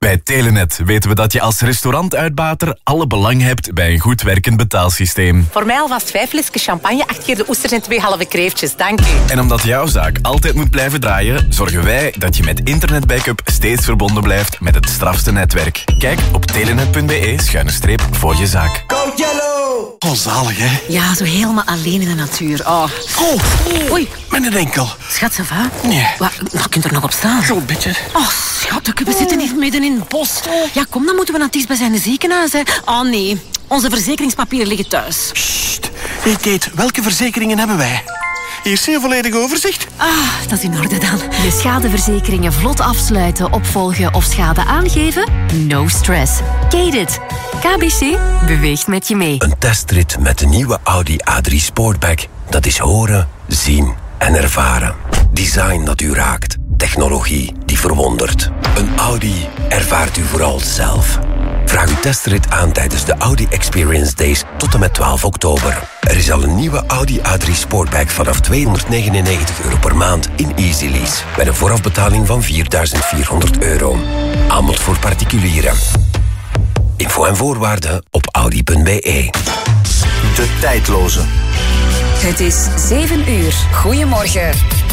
Bij Telenet weten we dat je als restaurantuitbater alle belang hebt bij een goed werkend betaalsysteem. Voor mij alvast 5 flesjes champagne, 8 keer de oesters en 2 halve kreeftjes. Dank u. En omdat jouw zaak altijd moet blijven draaien, zorgen wij dat je met internetbackup steeds verbonden blijft met het strafste netwerk. Kijk op telenet.be/voor je zaak. Go Yellow! Oh, zalig, hè? Ja, zo helemaal alleen in de natuur. Oh. Oei, met een enkel. Schat, ça va? Nee. Je kunt er nog op staan. Zo'n beetje. Oh, schat, we zitten hier midden in het bos. Ja, kom, dan moeten we naar het dichtstbijzijnde ziekenhuis, hè. Oh, nee. Onze verzekeringspapieren liggen thuis. Sst. Hey, Kate, welke verzekeringen hebben wij? Hier is een volledig overzicht. Ah, dat is in orde dan. Je schadeverzekeringen vlot afsluiten, opvolgen of schade aangeven? No stress. Kate it. KBC beweegt met je mee. Een testrit met de nieuwe Audi A3 Sportback. Dat is horen, zien en ervaren. Design dat u raakt. Technologie die verwondert. Een Audi ervaart u vooral zelf. Vraag uw testrit aan tijdens de Audi Experience Days tot en met 12 oktober. Er is al een nieuwe Audi A3 Sportback vanaf €299 per maand in Easy Lease. Met een voorafbetaling van €4.400. Aanbod voor particulieren. Info en voorwaarden op audi.be. De tijdloze. Het is 7 uur. Goedemorgen.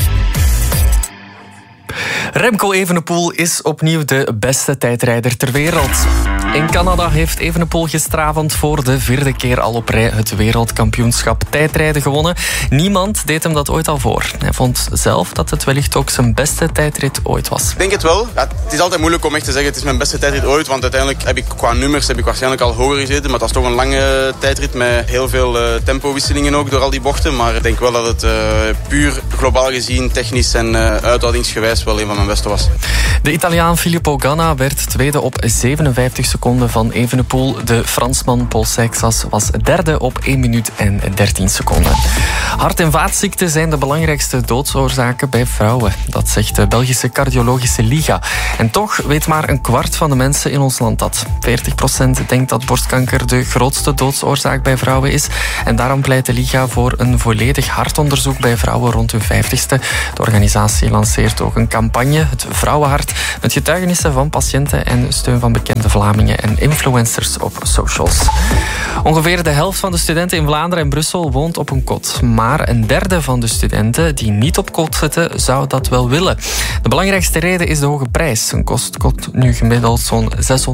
Remco Evenepoel is opnieuw de beste tijdrijder ter wereld. In Canada heeft Evenepoel gisteravond voor de 4e keer al op rij het wereldkampioenschap tijdrijden gewonnen. Niemand deed hem dat ooit al voor. Hij vond zelf dat het wellicht ook zijn beste tijdrit ooit was. Ik denk het wel. Ja, het is altijd moeilijk om echt te zeggen het is mijn beste tijdrit ooit, want uiteindelijk heb ik qua nummers waarschijnlijk al hoger gezeten, maar dat is toch een lange tijdrit met heel veel tempowisselingen ook door al die bochten. Maar ik denk wel dat het puur globaal gezien, technisch en uithoudingsgewijs wel een van mijn beste was. De Italiaan Filippo Ganna werd tweede op 57 seconden van Evenepoel. De Fransman Paul Seixas was derde op 1 minuut en 13 seconden. Hart- en vaatziekten zijn de belangrijkste doodsoorzaken bij vrouwen. Dat zegt de Belgische Cardiologische Liga. En toch weet maar 1/4 van de mensen in ons land dat. 40% denkt dat borstkanker de grootste doodsoorzaak bij vrouwen is. En daarom pleit de Liga voor een volledig hartonderzoek bij vrouwen rond hun 50ste. De organisatie lanceert ook een campagne, het Vrouwenhart, met getuigenissen van patiënten en steun van bekende Vlamingen en influencers op socials. Ongeveer de helft van de studenten in Vlaanderen en Brussel woont op een kot. Maar 1/3 van de studenten die niet op kot zitten, zou dat wel willen. De belangrijkste reden is de hoge prijs. Een kot nu gemiddeld zo'n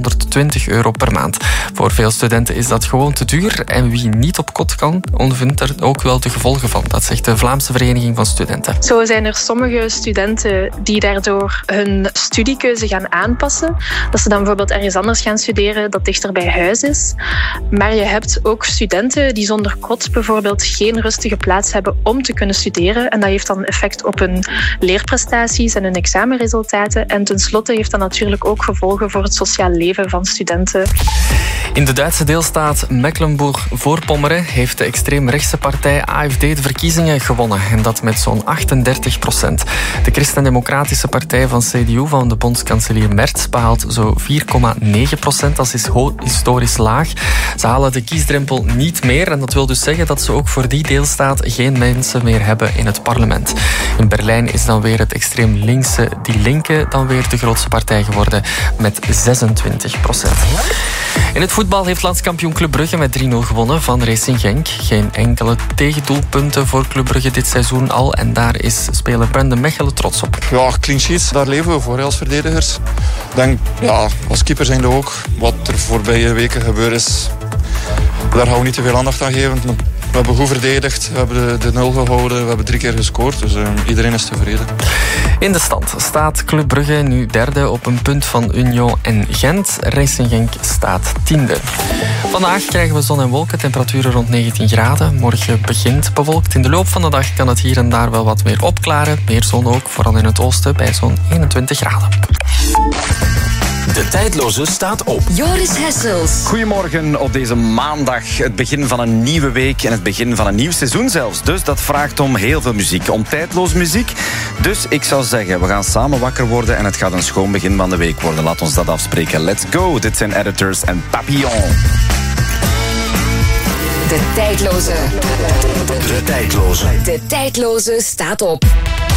€620 per maand. Voor veel studenten is dat gewoon te duur. En wie niet op kot kan, ondervindt er ook wel de gevolgen van. Dat zegt de Vlaamse Vereniging van Studenten. Zo zijn er sommige studenten die daardoor hun studiekeuze gaan aanpassen. Dat ze dan bijvoorbeeld ergens anders gaan studeren dat dichter bij huis is. Maar je hebt ook studenten die zonder kot bijvoorbeeld geen rustige plaats hebben om te kunnen studeren. En dat heeft dan effect op hun leerprestaties en hun examenresultaten. En tenslotte heeft dat natuurlijk ook gevolgen voor het sociaal leven van studenten. In de Duitse deelstaat Mecklenburg-Voorpommeren heeft de extreemrechtse partij AfD de verkiezingen gewonnen. En dat met zo'n 38%. De Christendemocratische partij van CDU van de bondskanselier Merz behaalt zo 4,9%. Dat is historisch laag. Ze halen de kiesdrempel niet meer. En dat wil dus zeggen dat ze ook voor die deelstaat geen mensen meer hebben in het parlement. In Berlijn is dan weer het extreem linkse Die Linke dan weer de grootste partij geworden met 26%. In het voetbal heeft landskampioen Club Brugge met 3-0 gewonnen van Racing Genk. Geen enkele tegendoelpunten voor Club Brugge dit seizoen al. En daar is speler Brandon Mechelen trots op. Ja, clean sheets, daar leven we voor als verdedigers. Ik denk, ja, als keeper zijn we ook. Wat er voorbije weken gebeurd is, daar gaan we niet te veel aandacht aan geven. We hebben goed verdedigd, we hebben de 0 gehouden, we hebben 3 keer gescoord. Dus iedereen is tevreden. In de stand staat Club Brugge nu derde op een punt van Union en Gent. Racing Genk staat 10e. Vandaag krijgen we zon en wolken, temperaturen rond 19 graden. Morgen begint bewolkt. In de loop van de dag kan het hier en daar wel wat meer opklaren. Meer zon ook, vooral in het oosten, bij zo'n 21 graden. De tijdloze staat op. Joris Hessels. Goedemorgen op deze maandag. Het begin van een nieuwe week en het begin van een nieuw seizoen zelfs. Dus dat vraagt om heel veel muziek, om tijdloos muziek. Dus ik zou zeggen, we gaan samen wakker worden en het gaat een schoon begin van de week worden. Laat ons dat afspreken. Let's go. Dit zijn Editors en Papillon. De tijdloze. De tijdloze. De tijdloze staat op.